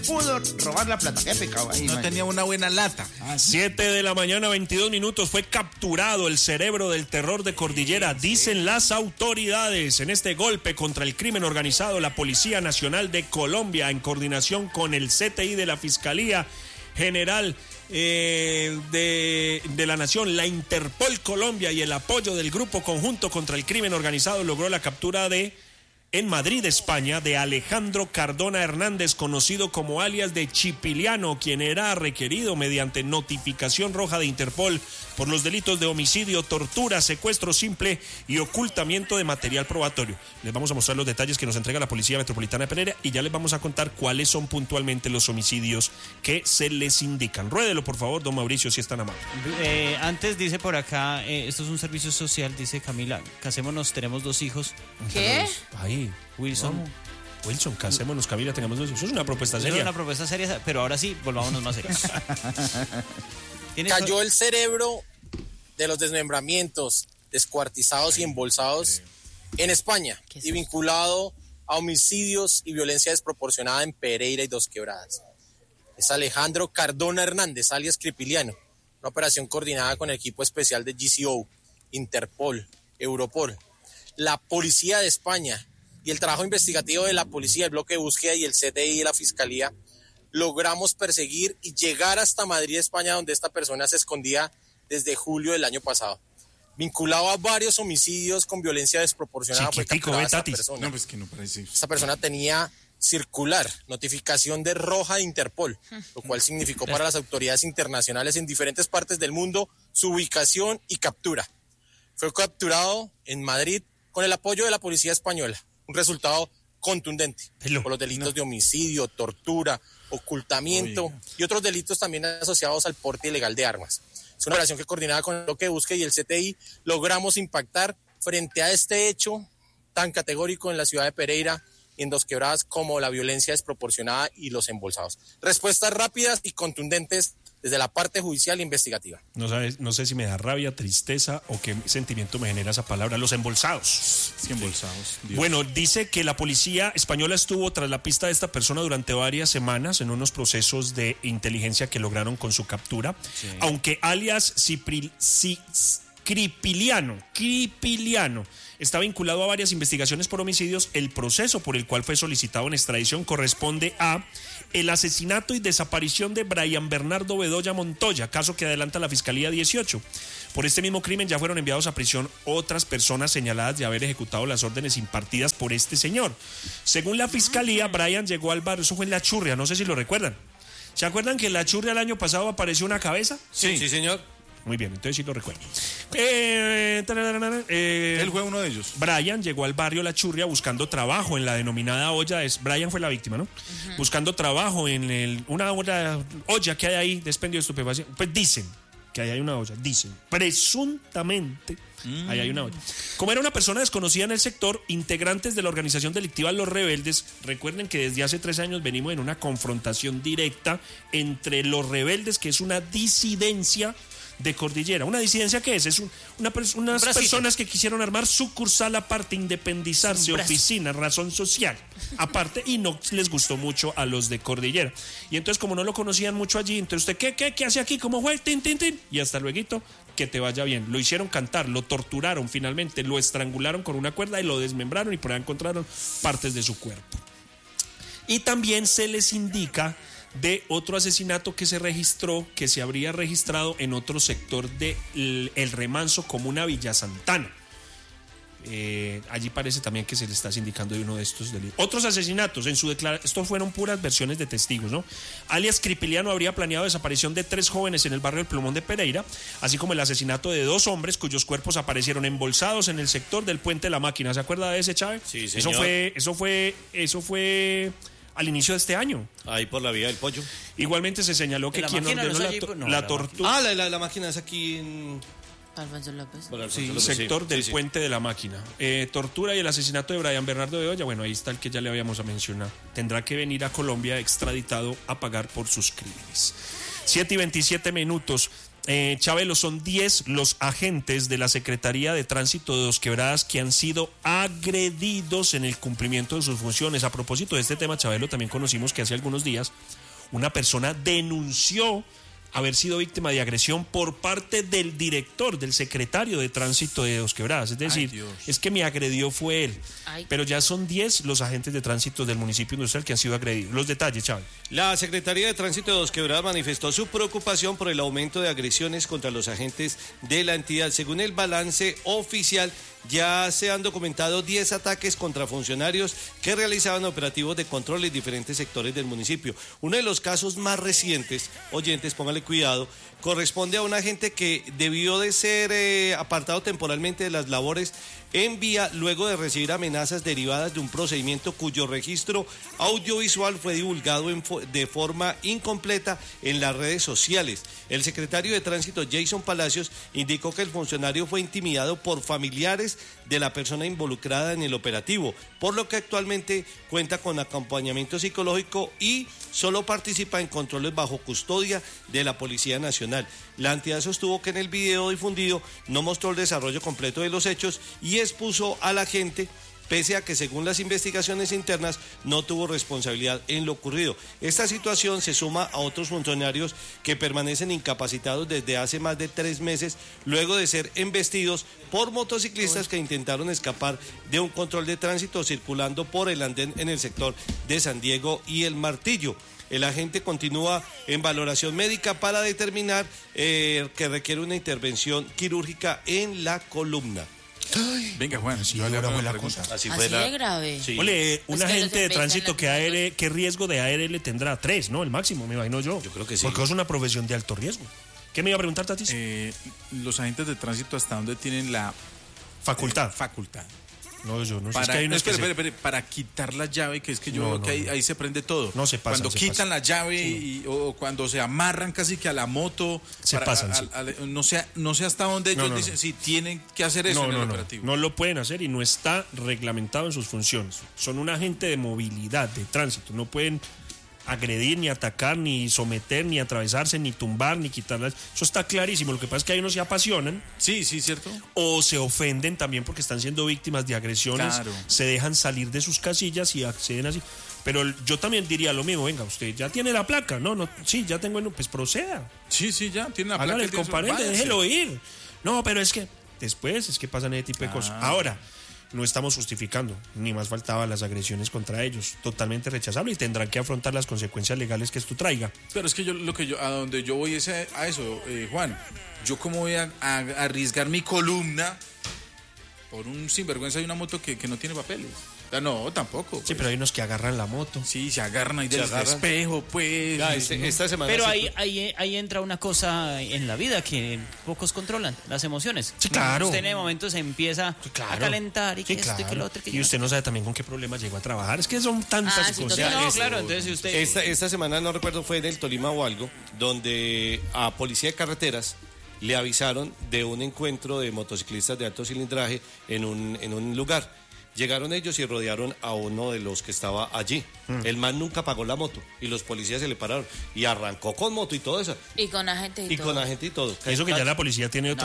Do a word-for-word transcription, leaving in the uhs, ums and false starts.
pudo robar la plata. Qué pecado ahí, No man. tenía una buena lata. Siete de la mañana, veintidós minutos, fue capturado el cerebro del terror de Cordillera, dicen las autoridades. En este golpe contra el crimen organizado, la Policía Nacional de Colombia, en coordinación con el C T I de la Fiscalía General eh, de, de la Nación, la Interpol Colombia y el apoyo del Grupo Conjunto contra el Crimen Organizado, logró la captura de... en Madrid, España, de Alejandro Cardona Hernández, conocido como alias de Chipiliano, quien era requerido mediante notificación roja de Interpol por los delitos de homicidio, tortura, secuestro simple y ocultamiento de material probatorio. Les vamos a mostrar los detalles que nos entrega la Policía Metropolitana de Pereira y ya les vamos a contar cuáles son puntualmente los homicidios que se les indican. Ruédelo, por favor, don Mauricio, si es tan amable. Eh, antes dice por acá, eh, esto es un servicio social, dice Camila, casémonos, tenemos dos hijos. ¿Qué? Ahí. Wilson. Vamos. Wilson, casémonos, Camila, tengamos dos hijos. Eso es una propuesta Eso seria. es una propuesta seria, pero ahora sí, volvámonos más serios. Cayó el cerebro de los desmembramientos, descuartizados y embolsados en España y vinculado a homicidios y violencia desproporcionada en Pereira y Dos Quebradas. Es Alejandro Cardona Hernández, alias Cripiliano, una operación coordinada con el equipo especial de G C O, Interpol, Europol, la Policía de España y el trabajo investigativo de la policía, el bloque de búsqueda y el C T I y la Fiscalía. Logramos perseguir y llegar hasta Madrid, España, donde esta persona se escondía desde julio del año pasado. Vinculado a varios homicidios con violencia desproporcionada, fue capturada esta persona. No, pues que no parece. Esta persona tenía circular, notificación de roja de Interpol, lo cual significó para las autoridades internacionales en diferentes partes del mundo su ubicación y captura. Fue capturado en Madrid con el apoyo de la policía española. Un resultado contundente Hello. por los delitos No. de homicidio, tortura, ocultamiento Oiga. y otros delitos también asociados al porte ilegal de armas. Es una operación que coordinada con el bloque de búsqueda y el C T I logramos impactar frente a este hecho tan categórico en la ciudad de Pereira y en Dos Quebradas como la violencia desproporcionada y los embolsados. Respuestas rápidas y contundentes desde la parte judicial e investigativa. No, sabes, no sé si me da rabia, tristeza o qué sentimiento me genera esa palabra, los embolsados. Sí, embolsados. Dios. Bueno, dice que la policía española estuvo tras la pista de esta persona durante varias semanas en unos procesos de inteligencia que lograron con su captura, Sí. aunque alias Cipril, Ci- Cripiliano, Cripiliano está vinculado a varias investigaciones por homicidios. El proceso por el cual fue solicitado en extradición corresponde a el asesinato y desaparición de Brian Bernardo Bedoya Montoya, caso que adelanta la Fiscalía dieciocho. Por este mismo crimen ya fueron enviados a prisión otras personas señaladas de haber ejecutado las órdenes impartidas por este señor. Según la Fiscalía, Brian llegó al barrio, eso fue en La Churria, no sé si lo recuerdan. ¿Se acuerdan que en La Churria el año pasado apareció una cabeza? Sí, sí, señor. Muy bien, entonces sí lo recuerdo. Eh, tararara, eh, Él fue uno de ellos. Brian llegó al barrio La Churria buscando trabajo en la denominada olla. Es, Brian fue la víctima, ¿no? Uh-huh. Buscando trabajo en el, una olla, olla que hay ahí de expendio de estupefacientes. Pues dicen que ahí hay una olla, dicen. Presuntamente mm. ahí hay una olla. Como era una persona desconocida en el sector, integrantes de la organización delictiva Los Rebeldes, recuerden que desde hace tres años venimos en una confrontación directa entre los rebeldes, que es una disidencia de Cordillera. ¿Una disidencia qué es? Es un, una, unas un personas que quisieron armar sucursal aparte, independizarse, oficina, razón social aparte, y no les gustó mucho a los de Cordillera. Y entonces, como no lo conocían mucho allí, entonces usted, ¿qué, qué, qué hace aquí? ¿Cómo fue? Tin, tin, tin. Y hasta luego, que te vaya bien. Lo hicieron cantar, lo torturaron finalmente, lo estrangularon con una cuerda y lo desmembraron, y por ahí encontraron partes de su cuerpo. Y también se les indica de otro asesinato que se registró, que se habría registrado en otro sector de El Remanso, comuna Villa Santana. Eh, allí parece también que se le está indicando de uno de estos delitos. Otros asesinatos, en su declaración, estos fueron puras versiones de testigos, ¿no? Alias Cripiliano habría planeado desaparición de tres jóvenes en el barrio del Plumón de Pereira, así como el asesinato de dos hombres cuyos cuerpos aparecieron embolsados en el sector del Puente de la Máquina. ¿Se acuerda de ese, Chávez? Sí, señor. Eso fue, eso fue, eso fue al inicio de este año. Ahí por la vía del Pollo. Igualmente se señaló que quien ordenó no la, allí, to- no, la la tortura. Ah, la, la, la máquina es aquí en... Alfonso López. Por Sí, López, sector sí, del sí, sí. Puente de la Máquina. Eh, tortura y el asesinato de Brian Bernardo Bedoya. Bueno, ahí está el que ya le habíamos mencionado. Tendrá que venir a Colombia extraditado a pagar por sus crímenes. siete y veintisiete minutos. Eh, Chabelo, son diez los agentes de la Secretaría de Tránsito de Dos Quebradas que han sido agredidos en el cumplimiento de sus funciones. A propósito de este tema, Chabelo, también conocimos que hace algunos días una persona denunció haber sido víctima de agresión por parte del director, del secretario de Tránsito de Dos Quebradas. Es decir, es que me agredió fue él. Ay. Pero ya son diez los agentes de tránsito del municipio industrial que han sido agredidos. Los detalles, Chávez. La Secretaría de Tránsito de Dos Quebradas manifestó su preocupación por el aumento de agresiones contra los agentes de la entidad. Según el balance oficial, ya se han documentado diez ataques contra funcionarios que realizaban operativos de control en diferentes sectores del municipio. Uno de los casos más recientes, oyentes, póngale cuidado, corresponde a un agente que debió de ser eh, apartado temporalmente de las labores en vía luego de recibir amenazas derivadas de un procedimiento cuyo registro audiovisual fue divulgado en fo- de forma incompleta en las redes sociales. El secretario de Tránsito, Jason Palacios, indicó que el funcionario fue intimidado por familiares de la persona involucrada en el operativo, por lo que actualmente cuenta con acompañamiento psicológico y solo participa en controles bajo custodia de la Policía Nacional. La entidad sostuvo que en el video difundido no mostró el desarrollo completo de los hechos y expuso a la gente, pese a que según las investigaciones internas no tuvo responsabilidad en lo ocurrido. Esta situación se suma a otros funcionarios que permanecen incapacitados desde hace más de tres meses, luego de ser embestidos por motociclistas que intentaron escapar de un control de tránsito circulando por el andén en el sector de San Diego y El Martillo. El agente continúa en valoración médica para determinar eh, que requiere una intervención quirúrgica en la columna. Ay, venga, Juan, si yo le hago la cosa. Así Así fue la... de grave. Sí. Ole, un Es que agente de los tránsito que empiezan A R, ¿qué riesgo de A R le tendrá? Tres, ¿no? El máximo, me imagino yo. Yo creo que sí. Porque es una profesión de alto riesgo. ¿Qué me iba a preguntar, Tatis? Eh, los agentes de tránsito, ¿hasta dónde tienen la Facultad. eh, facultad? No, yo no sé. Para, Es que hay no, unos espere, que se- espere, espere, para quitar la llave, que es que yo No, veo no, que ahí, no. ahí se prende todo. No, se pasan, Cuando se quitan pasan. la llave y, o, o cuando se amarran casi que a la moto. Se pasan, a- sí. a- a- no, sé, no sé hasta dónde No, ellos no, dicen no. si tienen que hacer eso No, en no, el no, operativo. no lo pueden hacer y no está reglamentado en sus funciones. Son un agente de movilidad, de tránsito. No pueden agredir, ni atacar, ni someter, ni atravesarse, ni tumbar, ni quitarlas. Eso está clarísimo. Lo que pasa es que hay unos se apasionan Sí, sí, ¿cierto? o se ofenden también porque están siendo víctimas de agresiones, Claro. se dejan salir de sus casillas y acceden así. Pero yo también diría lo mismo, venga, usted ya tiene la placa, no, no, sí, ya tengo, pues proceda. Sí, sí, ya, tiene la placa. Hágale el tiene su- comparente, váyase. déjelo ir. No, pero es que después es que pasan ese tipo de cosas. Ahora, no estamos justificando, ni más faltaba las agresiones contra ellos. Totalmente rechazable y tendrán que afrontar las consecuencias legales que esto traiga. Pero es que yo lo que yo a donde yo voy es a, a eso, eh, Juan. Yo cómo voy a, a arriesgar mi columna por un sinvergüenza de una moto que, que no tiene papeles. O sea, no, tampoco. Sí, pues. pero hay unos que agarran la moto. Sí, se agarran ahí del agarran. espejo, pues. Ya, y- este- esta semana Pero sí ahí, fue- ahí, ahí entra una cosa en la vida que pocos controlan, las emociones. Sí, claro. Usted en el momento se empieza Sí, claro. a calentar y que Sí, esto y que claro. lo otro. Que Y yo- usted no sabe también con qué problemas llegó a trabajar. Es que son tantas Ah, sí, cosas. total. No, es- claro, entonces si usted... Esta, esta semana, no recuerdo, fue en el Tolima o algo, donde a Policía de Carreteras le avisaron de un encuentro de motociclistas de alto cilindraje en un, en un lugar. Llegaron ellos y rodearon a uno de los que estaba allí. El man nunca pagó la moto y los policías se le pararon y arrancó con moto y todo eso. Y con agente y, Y todo. con agente y todo. Eso que ya la policía tiene